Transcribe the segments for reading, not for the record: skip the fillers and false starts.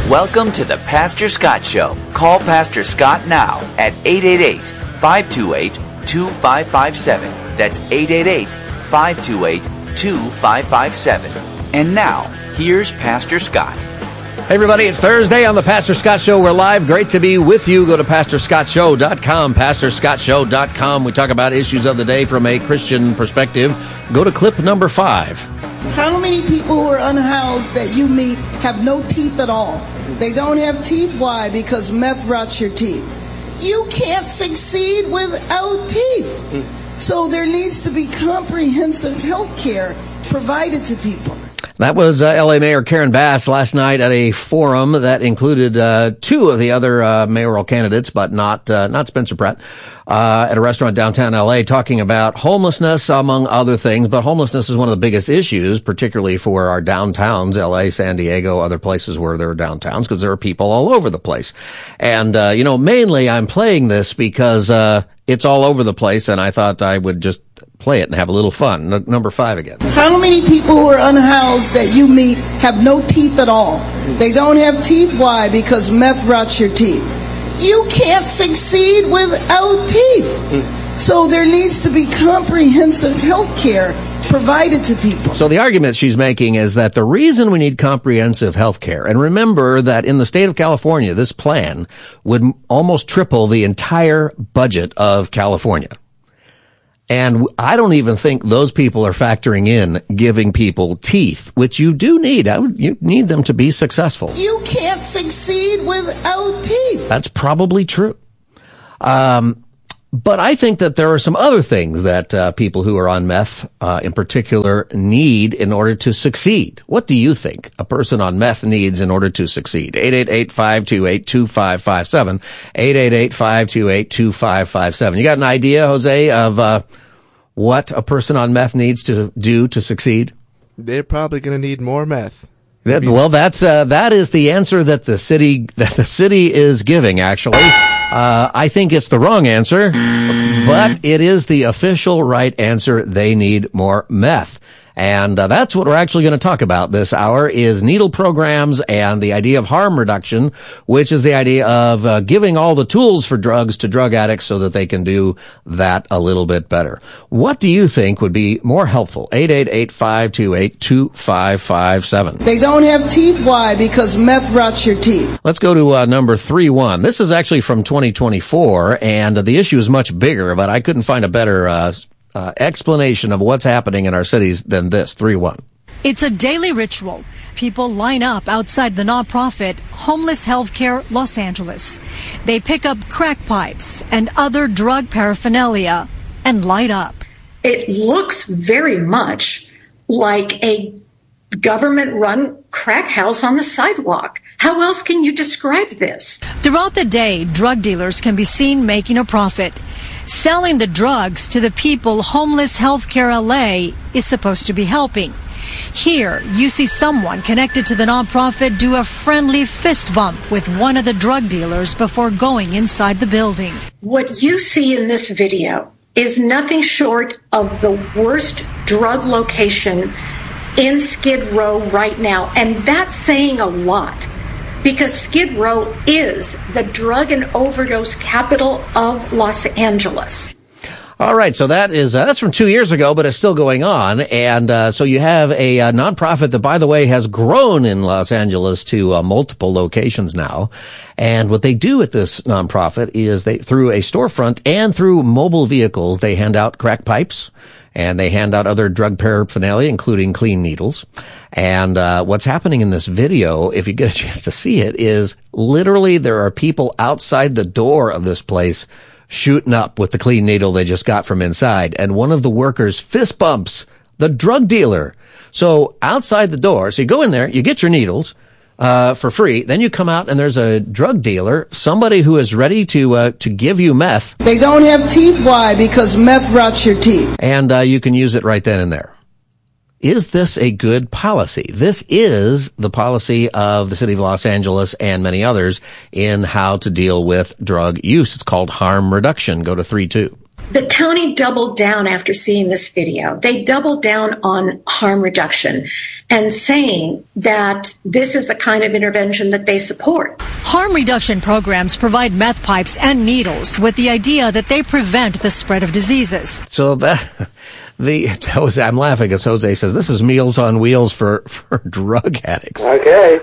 Welcome to the Pastor Scott Show. Call Pastor Scott now at 888-528-2557. That's 888-528-2557. And now, here's Pastor Scott. Hey everybody, it's Thursday on the Pastor Scott Show. We're live. Great to be with you. Go to PastorScottShow.com, PastorScottShow.com. We talk about issues of the day from a Christian perspective. Go to clip number 5. How many people who are unhoused that you meet have no teeth at all? They don't have teeth. Why? Because meth rots your teeth. You can't succeed without teeth. So there needs to be comprehensive health care provided to people. That was L.A. Mayor Karen Bass last night at a forum that included two of the other mayoral candidates, but not Spencer Pratt, at a restaurant downtown L.A. talking about homelessness, among other things. But homelessness is one of the biggest issues, particularly for our downtowns, L.A., San Diego, other places where there are downtowns, because there are people all over the place. And, mainly I'm playing this because it's all over the place, and I thought I would just play it and have a little fun. Number 5 again. How many people who are unhoused that you meet have no teeth at all? They don't have teeth. Why? Because meth rots your teeth. You can't succeed without teeth. So there needs to be comprehensive health care provided to people. So the argument she's making is that the reason we need comprehensive health care, and remember that in the state of California, this plan would almost triple the entire budget of California. And I don't even think those people are factoring in giving people teeth, which you do need. You need them to be successful. You can't succeed without teeth. That's probably true. But I think that there are some other things that people who are on meth, in particular, need in order to succeed. What do you think a person on meth needs in order to succeed? 888-528-2557. 888-528-2557. You got an idea, Jose, of what a person on meth needs to do to succeed? They're probably going to need more meth. Well, that is the answer that the city is giving, actually. I think it's the wrong answer, but it is the official right answer. They need more meth. And that's what we're actually going to talk about this hour is needle programs and the idea of harm reduction, which is the idea of giving all the tools for drugs to drug addicts so that they can do that a little bit better. What do you think would be more helpful? 888-528-2557. They don't have teeth. Why? Because meth rots your teeth. Let's go to number 3-1. This is actually from 2024, and the issue is much bigger, but I couldn't find a better explanation of what's happening in our cities than this. 3-1. It's a daily ritual. People line up outside the nonprofit Homeless Healthcare Los Angeles. They pick up crack pipes and other drug paraphernalia and light up. It looks very much like a government-run crack house on the sidewalk. How else can you describe this? Throughout the day, drug dealers can be seen making a profit. Selling the drugs to the people Homeless Healthcare LA is supposed to be helping. Here, you see someone connected to the nonprofit do a friendly fist bump with one of the drug dealers before going inside the building. What you see in this video is nothing short of the worst drug location in Skid Row right now, and that's saying a lot. Because Skid Row is the drug and overdose capital of Los Angeles. All right, so that's from 2 years ago, but it's still going on. And so you have a nonprofit that, by the way, has grown in Los Angeles to multiple locations now. And what they do at this nonprofit is through a storefront and through mobile vehicles, they hand out crack pipes. And they hand out other drug paraphernalia, including clean needles. And what's happening in this video, if you get a chance to see it, is literally there are people outside the door of this place shooting up with the clean needle they just got from inside. And one of the workers fist bumps the drug dealer. So outside the door, so you go in there, you get your needles for free. Then you come out and there's a drug dealer, somebody who is ready to give you meth. They don't have teeth. Why? Because meth rots your teeth. And you can use it right then and there. Is this a good policy? This is the policy of the city of Los Angeles and many others in how to deal with drug use. It's called harm reduction. Go to 3-2. The county doubled down after seeing this video. They doubled down on harm reduction and saying that this is the kind of intervention that they support. Harm reduction programs provide meth pipes and needles with the idea that they prevent the spread of diseases. So I'm laughing as Jose says, this is Meals on Wheels for drug addicts. Okay.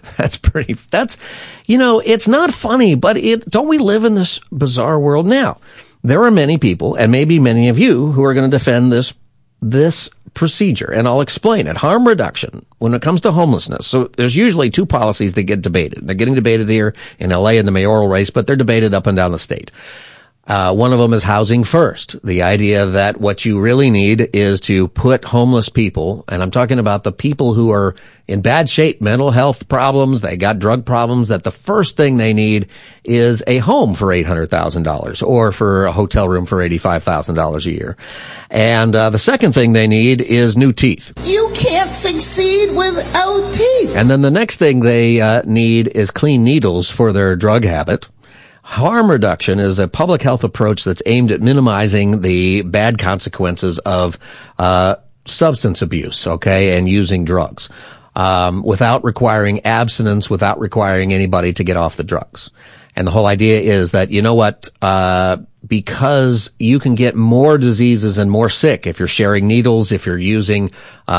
It's not funny, but don't we live in this bizarre world now? There are many people, and maybe many of you, who are going to defend this procedure, and I'll explain it. Harm reduction, when it comes to homelessness, so there's usually two policies that get debated. They're getting debated here in LA in the mayoral race, but they're debated up and down the state. One of them is housing first. The idea that what you really need is to put homeless people, and I'm talking about the people who are in bad shape, mental health problems, they got drug problems, that the first thing they need is a home for $800,000 or for a hotel room for $85,000 a year. And the second thing they need is new teeth. You can't succeed without teeth. And then the next thing they need is clean needles for their drug habit. Harm reduction is a public health approach that's aimed at minimizing the bad consequences of substance abuse, and using drugs, without requiring abstinence, without requiring anybody to get off the drugs. And the whole idea is that, because you can get more diseases and more sick if you're sharing needles, if you're using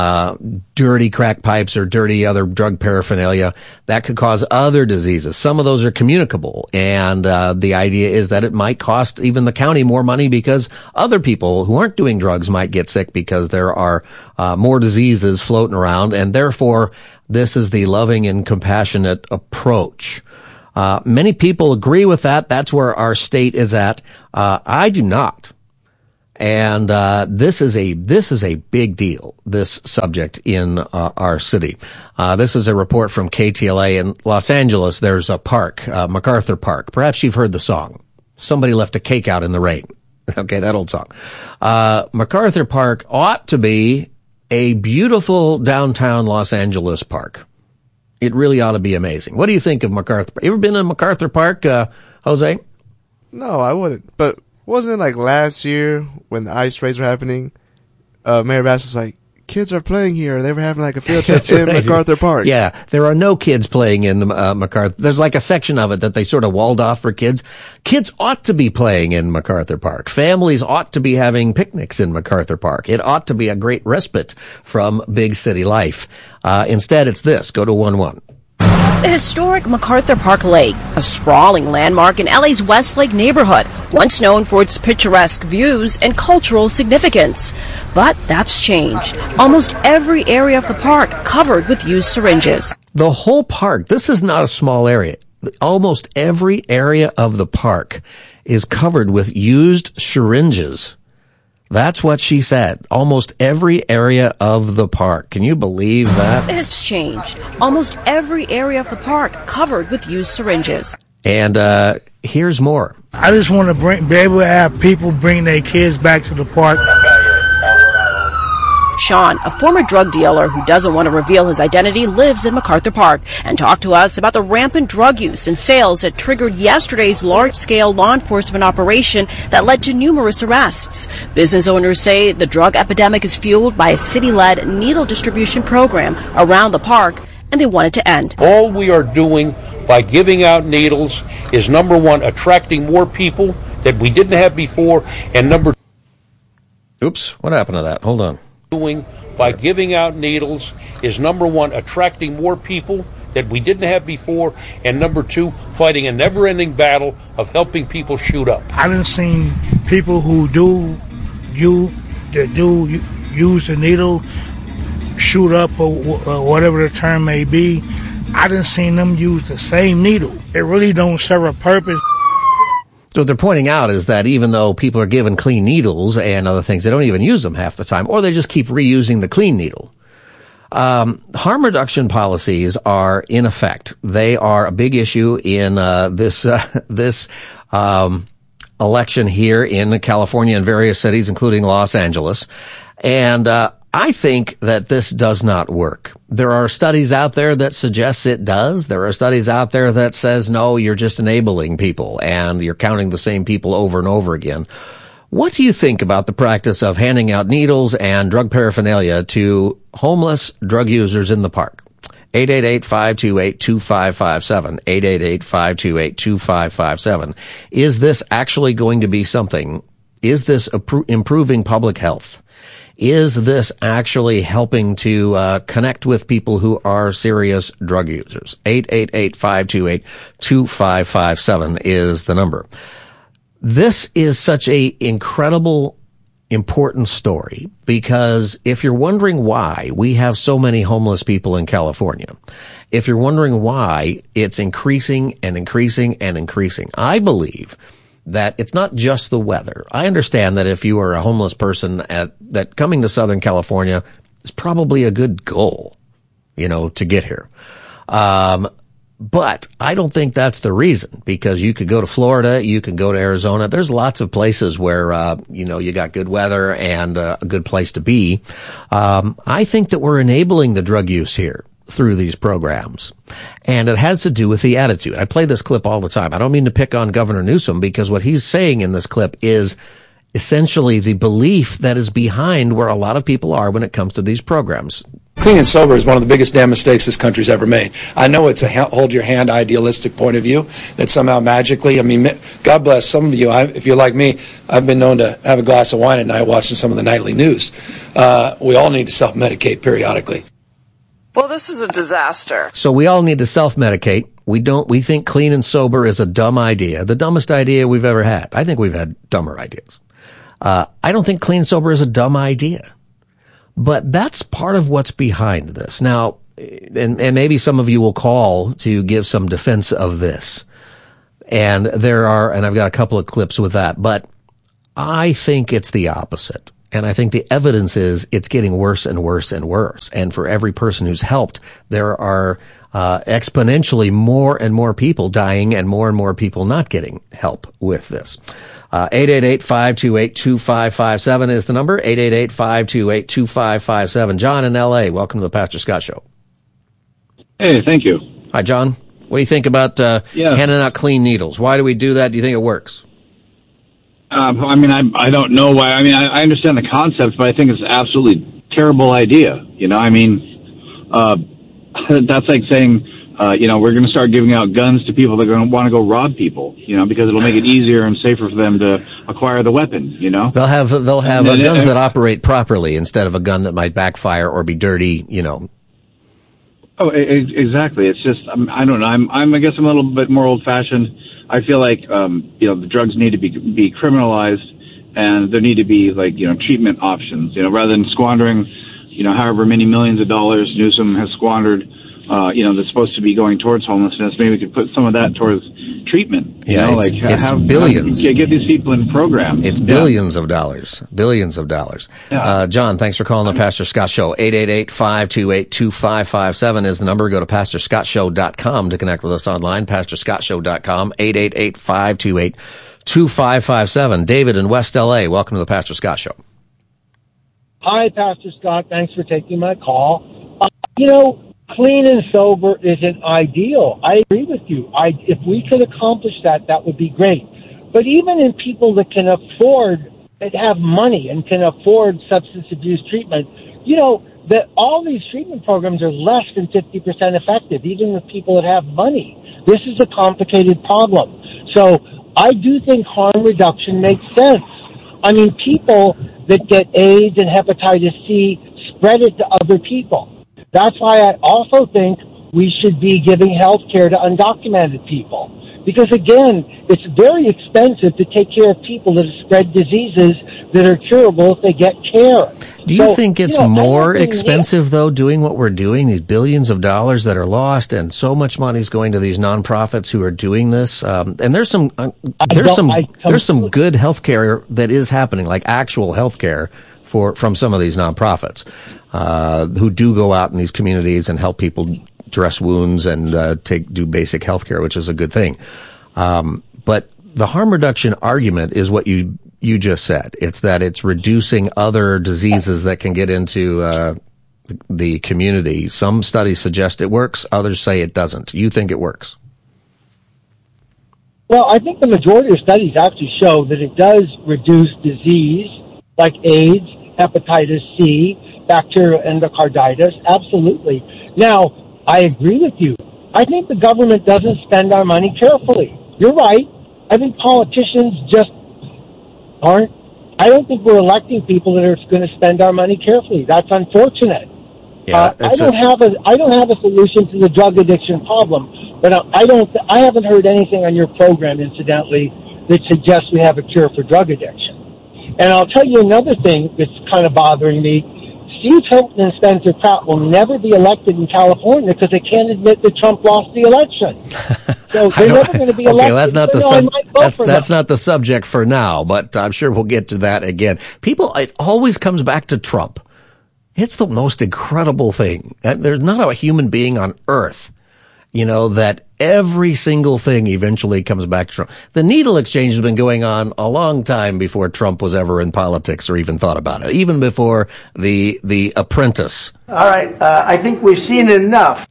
dirty crack pipes or dirty other drug paraphernalia, that could cause other diseases. Some of those are communicable, and the idea is that it might cost even the county more money because other people who aren't doing drugs might get sick because there are more diseases floating around, and therefore this is the loving and compassionate approach. Many people agree with that. That's where our state is at. I do not. And this is a big deal, this subject in our city. This is a report from KTLA in Los Angeles. There's a park, MacArthur Park. Perhaps you've heard the song. Somebody left a cake out in the rain. Okay, that old song. MacArthur Park ought to be a beautiful downtown Los Angeles park. It really ought to be amazing. What do you think of MacArthur? You ever been in MacArthur Park, Jose? No, I wouldn't. But wasn't it like last year when the ice raids were happening? Mayor Bass was like, kids are playing here. They were having like a field trip in MacArthur Park. Yeah, there are no kids playing in MacArthur. There's like a section of it that they sort of walled off for kids. Kids ought to be playing in MacArthur Park. Families ought to be having picnics in MacArthur Park. It ought to be a great respite from big city life. Instead, it's this. Go to 1-1. The historic MacArthur Park Lake, a sprawling landmark in LA's Westlake neighborhood, once known for its picturesque views and cultural significance. But that's changed. Almost every area of the park covered with used syringes. The whole park, this is not a small area. Almost every area of the park is covered with used syringes. That's what she said. Almost every area of the park. Can you believe that? It's changed. Almost every area of the park covered with used syringes. And here's more. I just want to be able to have people bring their kids back to the park. Sean, a former drug dealer who doesn't want to reveal his identity, lives in MacArthur Park and talked to us about the rampant drug use and sales that triggered yesterday's large-scale law enforcement operation that led to numerous arrests. Business owners say the drug epidemic is fueled by a city-led needle distribution program around the park, and they want it to end. All we are doing by giving out needles is, number one, attracting more people that we didn't have before, and number... Oops, what happened to that? Hold on. Doing by giving out needles is, number one, attracting more people that we didn't have before, and number two, fighting a never-ending battle of helping people shoot up. I done seen people who use the needle, shoot up, or whatever the term may be. I done seen them use the same needle. It really don't serve a purpose. So what they're pointing out is that even though people are given clean needles and other things, they don't even use them half the time, or they just keep reusing the clean needle. Harm reduction policies are in effect. They are a big issue in this election here in California and various cities, including Los Angeles. And I think that this does not work. There are studies out there that suggest it does. There are studies out there that says, no, you're just enabling people and you're counting the same people over and over again. What do you think about the practice of handing out needles and drug paraphernalia to homeless drug users in the park? 888-528-2557. 888-528-2557. Is this actually going to be something? Is this improving public health? Is this actually helping to connect with people who are serious drug users? 888-528-2557 is the number. This is such a incredible, important story because if you're wondering why we have so many homeless people in California, if you're wondering why it's increasing and increasing and increasing, I believe that it's not just the weather. I understand that if you are a homeless person that coming to Southern California is probably a good goal, to get here. But I don't think that's the reason, because you could go to Florida, you can go to Arizona. There's lots of places where, you got good weather and a good place to be. I think that we're enabling the drug use here through these programs. And it has to do with the attitude. I play this clip all the time. I don't mean to pick on Governor Newsom, because what he's saying in this clip is essentially the belief that is behind where a lot of people are when it comes to these programs. Clean and sober is one of the biggest damn mistakes this country's ever made. I know it's a hold your hand idealistic point of view that somehow magically, God bless some of you. If you're like me, I've been known to have a glass of wine at night watching some of the nightly news. We all need to self-medicate periodically. Well, this is a disaster. So we all need to self-medicate. We think clean and sober is a dumb idea, the dumbest idea we've ever had. I think we've had dumber ideas. I don't think clean and sober is a dumb idea. But that's part of what's behind this. Now, and maybe some of you will call to give some defense of this. And I've got a couple of clips with that, but I think it's the opposite. And I think the evidence is it's getting worse and worse and worse. And for every person who's helped, there are exponentially more and more people dying and more people not getting help with this. 888-528-2557 is the number. 888-528-2557. John in L.A., welcome to the Pastor Scott Show. Hey, thank you. Hi, John. What do you think about handing out clean needles? Why do we do that? Do you think it works? I don't know why. I understand the concept, but I think it's an absolutely terrible idea. That's like saying, we're going to start giving out guns to people that are going to want to go rob people, because it'll make it easier and safer for them to acquire the weapon, They'll have guns that operate properly instead of a gun that might backfire or be dirty, Oh, exactly. It's just, I don't know. I guess I'm a little bit more old-fashioned. I feel like, the drugs need to be criminalized, and there need to be, treatment options, rather than squandering, however many millions of dollars Newsom has squandered, that's supposed to be going towards homelessness. Maybe we could put some of that towards treatment. It's billions. Get these people in programs. It's billions of dollars. Billions of dollars. Yeah. John, thanks for calling the Pastor Scott Show. 888-528-2557 is the number. Go to PastorScottShow.com to connect with us online. PastorScottShow.com. 888-528-2557. David in West L.A., welcome to the Pastor Scott Show. Hi, Pastor Scott. Thanks for taking my call. Clean and sober isn't ideal. I agree with you. If we could accomplish that would be great. But even in people that can afford, that have money and can afford substance abuse treatment, that all these treatment programs are less than 50% effective, even with people that have money. This is a complicated problem. So I do think harm reduction makes sense. People that get AIDS and hepatitis C spread it to other people. That's why I also think we should be giving health care to undocumented people. Because, again, it's very expensive to take care of people that have spread diseases that are curable if they get care. Do you think it's more expensive, though, doing what we're doing, these billions of dollars that are lost, and so much money is going to these nonprofits who are doing this? And there's some good health care that is happening, like actual health care from some of these nonprofits who do go out in these communities and help people dress wounds and do basic health care, which is a good thing. But the harm reduction argument is what you just said. It's that it's reducing other diseases that can get into the community. Some studies suggest it works. Others say it doesn't. You think it works? Well, I think the majority of studies actually show that it does reduce disease like AIDS, hepatitis C, bacterial endocarditis. Absolutely. Now, I agree with you. I think the government doesn't spend our money carefully. You're right. I think politicians just aren't. I don't think we're electing people that are going to spend our money carefully. That's unfortunate. Yeah, I don't have a solution to the drug addiction problem, but I haven't heard anything on your program, incidentally, that suggests we have a cure for drug addiction. And I'll tell you another thing that's kind of bothering me. Steve Hilton and Spencer Pratt will never be elected in California because they can't admit that Trump lost the election. So they're never going to be elected. Okay, that's not the subject for now, but I'm sure we'll get to that again. It always comes back to Trump. It's the most incredible thing. There's not a human being on earth, that every single thing eventually comes back to Trump. The needle exchange has been going on a long time before Trump was ever in politics or even thought about it, even before the Apprentice. All right, I think we've seen enough.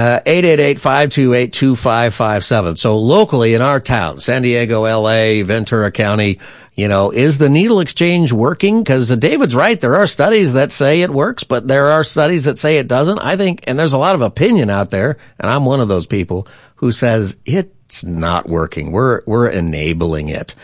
888-528-2557. So locally in our town, San Diego, LA, Ventura County, is the needle exchange working? Because David's right. There are studies that say it works, but there are studies that say it doesn't. I think, and there's a lot of opinion out there, and I'm one of those people who says it's not working. We're enabling it.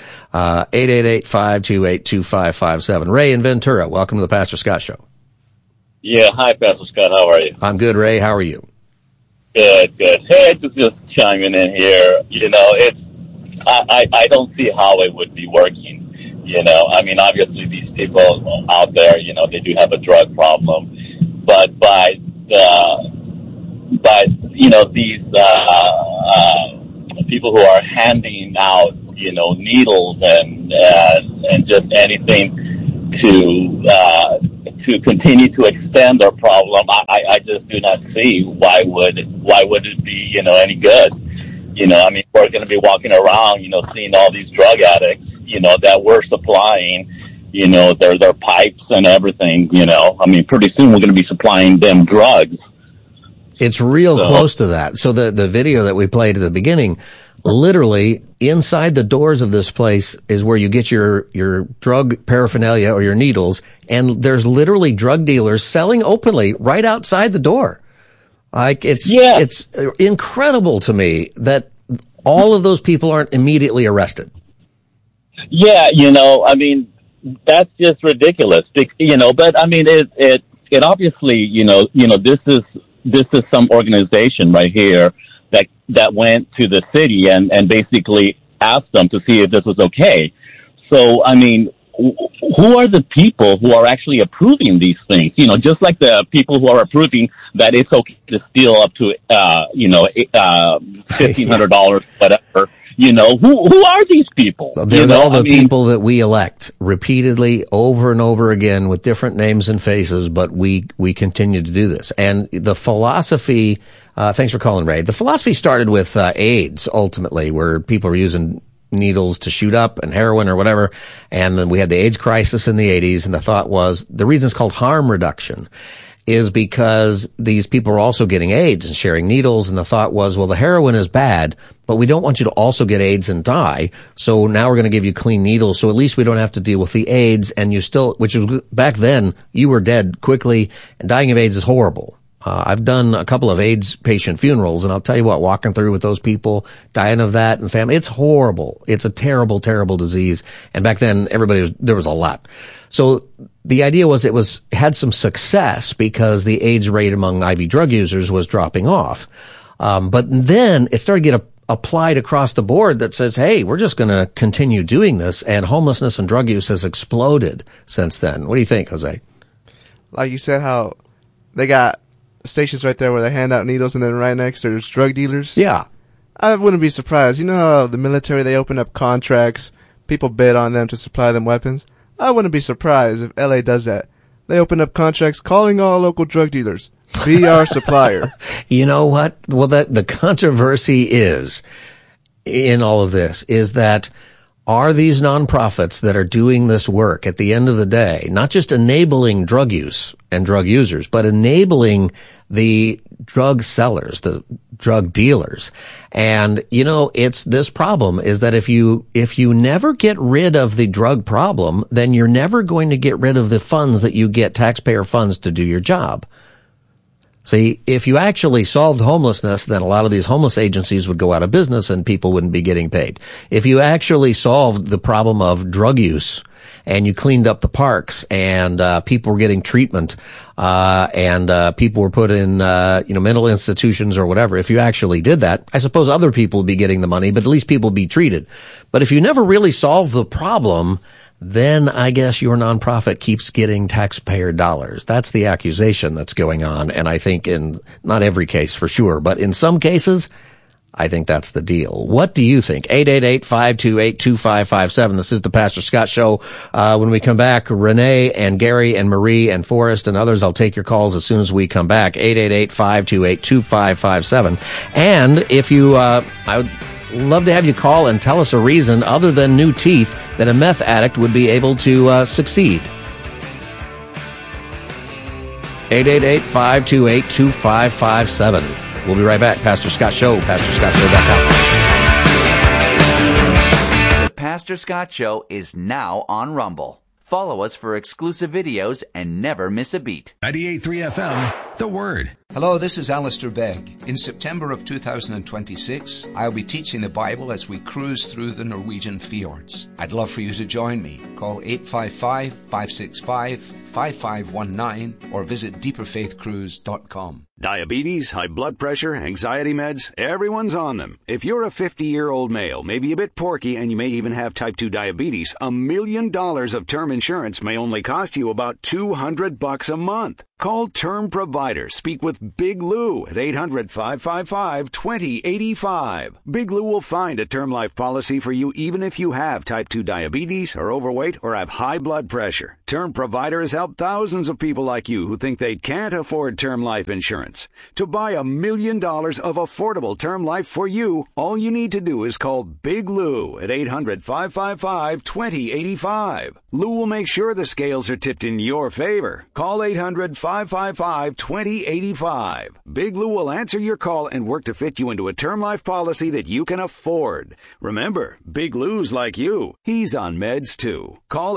888-528-2557. Ray in Ventura, welcome to the Pastor Scott Show. Yeah, hi, Pastor Scott. How are you? I'm good, Ray. How are you? Good. Hey, just chiming in here. I don't see how it would be working. Obviously these people out there, they do have a drug problem, but by these people who are handing out, needles and just anything to continue to extend their problem, I just do not see why would it be, any good. We're going to be walking around, seeing all these drug addicts, that we're supplying, their pipes and everything, pretty soon we're going to be supplying them drugs. It's real close to that. So the video that we played at the beginning, literally inside the doors of this place is where you get your drug paraphernalia or your needles, and there's literally drug dealers selling openly right outside the door. It's incredible to me that all of those people aren't immediately arrested. Yeah, that's just ridiculous. But it obviously, this is some organization right here that went to the city and basically asked them to see if this was okay. So, who are the people who are actually approving these things? Just like the people who are approving that it's okay to steal up to, $1,500, whatever. Who are these people? They're all the people that we elect repeatedly over and over again with different names and faces, but we continue to do this. And the philosophy, thanks for calling, Ray. The philosophy started with AIDS, ultimately, where people were using needles to shoot up and heroin or whatever. And then we had the AIDS crisis in the 80s. And the thought was, the reason it's called harm reduction is because these people are also getting AIDS and sharing needles. And the thought was, well, the heroin is bad, but we don't want you to also get AIDS and die. So now we're going to give you clean needles. So at least we don't have to deal with the AIDS. And which was back then, you were dead quickly, and dying of AIDS is horrible. I've done a couple of AIDS patient funerals, and I'll tell you what, walking through with those people, dying of that and family, it's horrible. It's a terrible, terrible disease. And back then, there was a lot. So the idea was it had some success because the AIDS rate among IV drug users was dropping off. But then it started to get applied across the board that says, hey, we're just going to continue doing this. And homelessness and drug use has exploded since then. What do you think, Jose? Like you said, how they got stations right there where they hand out needles, and then right next there's drug dealers. Yeah. I wouldn't be surprised. You know how the military, they open up contracts, people bid on them to supply them weapons? I wouldn't be surprised if LA does that. They open up contracts calling all local drug dealers, be our supplier. You know what? Well, the controversy is in all of this is that are these nonprofits that are doing this work at the end of the day, not just enabling drug use and drug users, but enabling the drug sellers, the drug dealers. And, you know, it's this problem is that if you never get rid of the drug problem, then you're never going to get rid of the funds that you get, taxpayer funds, to do your job. See, if you actually solved homelessness, then a lot of these homeless agencies would go out of business and people wouldn't be getting paid. If you actually solved the problem of drug use and you cleaned up the parks and people were getting treatment and people were put in mental institutions or whatever, if you actually did that, I suppose other people would be getting the money, but at least people would be treated. But if you never really solve the problem, then I guess your nonprofit keeps getting taxpayer dollars. That's the accusation that's going on. And I think in not every case for sure, but in some cases, I think that's the deal. What do you think? 888-528-2557. This is the Pastor Scott Show. When we come back, Renee and Gary and Marie and Forrest and others, I'll take your calls as soon as we come back. 888-528-2557. And if you, I would love to have you call and tell us a reason other than new teeth that a meth addict would be able to succeed. 888-528-2557. We'll be right back. Pastor Scott Show, PastorScottShow.com. The Pastor Scott Show is now on Rumble. Follow us for exclusive videos and never miss a beat. 98.3 FM, The Word. Hello, this is Alistair Begg. In September of 2026, I'll be teaching the Bible as we cruise through the Norwegian fjords. I'd love for you to join me. Call 855-565-5519 or visit deeperfaithcruise.com. Diabetes, high blood pressure, anxiety meds, everyone's on them. If you're a 50-year-old male, maybe a bit porky, and you may even have type 2 diabetes, $1 million of term insurance may only cost you about $200 a month. Call Term Provider. Speak with Big Lou at 800-555-2085. Big Lou will find a term life policy for you even if you have type 2 diabetes, are overweight, or have high blood pressure. Term Provider has helped thousands of people like you who think they can't afford term life insurance. To buy $1 million of affordable term life for you, all you need to do is call Big Lou at 800-555-2085. Lou will make sure the scales are tipped in your favor. Call 800-555-2085. Big Lou will answer your call and work to fit you into a term life policy that you can afford. Remember, Big Lou's like you. He's on meds too. Call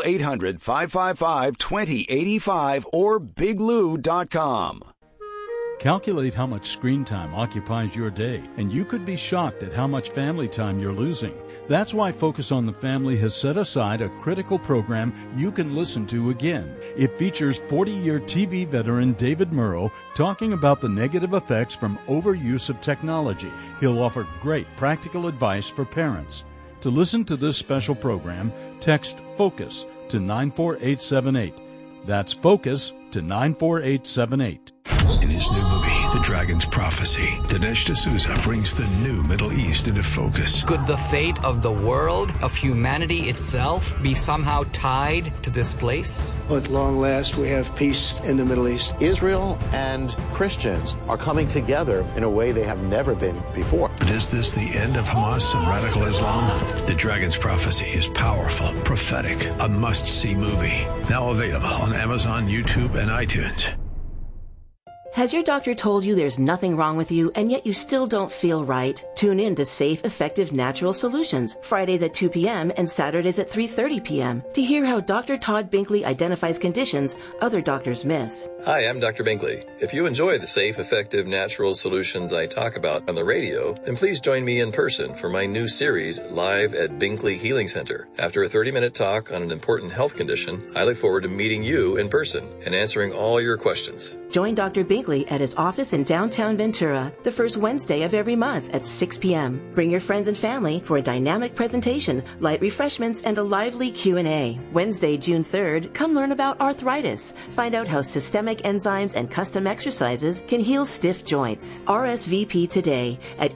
800-555-2085 or biglou.com. Calculate how much screen time occupies your day, and you could be shocked at how much family time you're losing. That's why Focus on the Family has set aside a critical program you can listen to again. It features 40-year TV veteran David Murrow talking about the negative effects from overuse of technology. He'll offer great practical advice for parents. To listen to this special program, text FOCUS to 94878. That's FOCUS to 94878. In his new movie, The Dragon's Prophecy, Dinesh D'Souza brings the new Middle East into focus. Could the fate of the world, of humanity itself, be somehow tied to this place? At long last, we have peace in the Middle East. Israel and Christians are coming together in a way they have never been before. But is this the end of Hamas and radical Islam? The Dragon's Prophecy is powerful, prophetic, a must-see movie. Now available on Amazon, YouTube, and iTunes. Has your doctor told you there's nothing wrong with you and yet you still don't feel right? Tune in to Safe, Effective Natural Solutions, Fridays at 2 p.m. and Saturdays at 3:30 p.m. to hear how Dr. Todd Binkley identifies conditions other doctors miss. Hi, I'm Dr. Binkley. If you enjoy the safe, effective, natural solutions I talk about on the radio, then please join me in person for my new series, Live at Binkley Healing Center. After a 30-minute talk on an important health condition, I look forward to meeting you in person and answering all your questions. Join Dr. Binkley at his office in downtown Ventura the first Wednesday of every month at 6 p.m. Bring your friends and family for a dynamic presentation, light refreshments, and a lively Q&A. Wednesday, June 3rd, come learn about arthritis. Find out how systemic enzymes and custom exercises can heal stiff joints. RSVP today at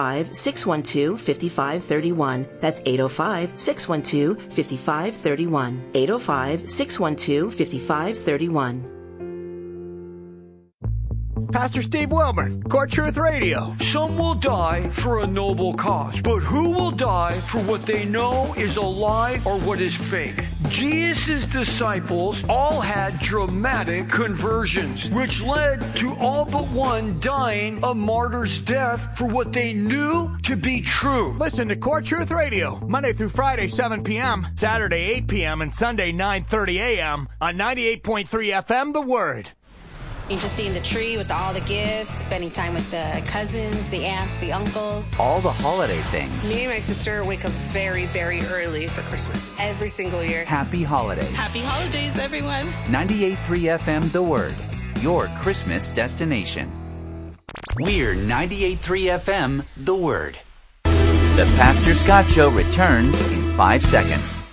805-612-5531. That's 805-612-5531. 805-612-5531. Pastor Steve Wilmer, Core Truth Radio. Some will die for a noble cause, but who will die for what they know is a lie or what is fake? Jesus' disciples all had dramatic conversions, which led to all but one dying a martyr's death for what they knew to be true. Listen to Core Truth Radio, Monday through Friday, 7 p.m., Saturday, 8 p.m., and Sunday, 9:30 a.m. on 98.3 FM, The Word. You're just seeing the tree with all the gifts, spending time with the cousins, the aunts, the uncles. All the holiday things. Me and my sister wake up very, very early for Christmas every single year. Happy holidays. Happy holidays, everyone. 98.3 FM The Word, your Christmas destination. We're 98.3 FM The Word. The Pastor Scott Show returns in 5 seconds.